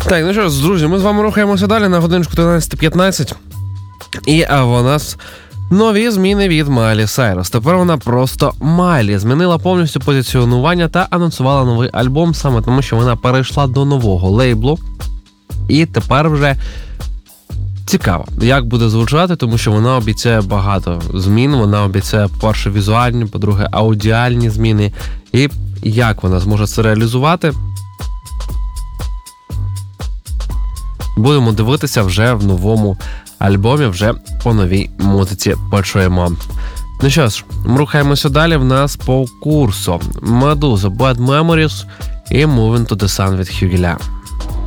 Так, ну що ж, друзі, ми з вами рухаємося далі на годиночку 13:15. І у нас нові зміни від Майлі Сайрус. Тепер вона просто Майлі. Змінила повністю позиціонування та анонсувала новий альбом, саме тому, що вона перейшла до нового лейблу. І тепер вже цікаво, як буде звучати, тому що вона обіцяє багато змін. Вона обіцяє, по-перше, візуальні, по-друге, аудіальні зміни. І як вона зможе це реалізувати, будемо дивитися вже в новому альбомі, вже по новій музиці почуємо. Ну що ж, ми рухаємося далі. В нас по курсу Медуза, Bad Memories і Moving to the Sun від Hugo La.